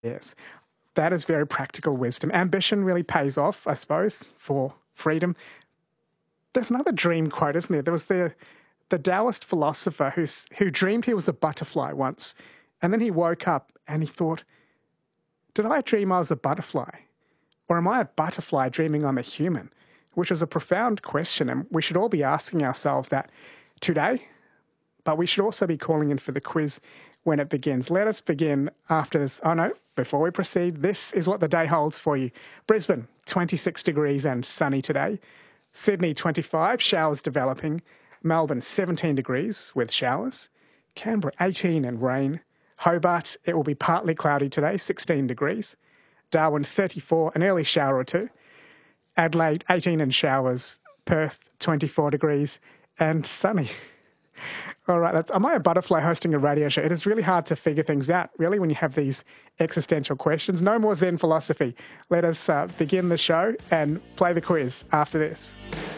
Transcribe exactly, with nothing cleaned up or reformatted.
Yes, that is very practical wisdom. Ambition really pays off, I suppose, for freedom. There's another dream quote, isn't there? There was the the Taoist philosopher who's, who dreamed he was a butterfly once, and then he woke up and he thought, did I dream I was a butterfly? Or am I a butterfly dreaming I'm a human? Which is a profound question, and we should all be asking ourselves that today, but we should also be calling in for the quiz when it begins. Let us begin after this. Oh no, before we proceed, this is what the day holds for you. Brisbane, twenty-six degrees and sunny today. Sydney, twenty-five, showers developing. Melbourne, seventeen degrees with showers. Canberra, eighteen and rain. Hobart, it will be partly cloudy today, sixteen degrees. Darwin, thirty-four, an early shower or two. Adelaide, eighteen and showers. Perth, twenty-four degrees and sunny. All right, that's, am I a butterfly hosting a radio show? It is really hard to figure things out, really, when you have these existential questions. No more Zen philosophy. Let us uh, begin the show and play the quiz after this.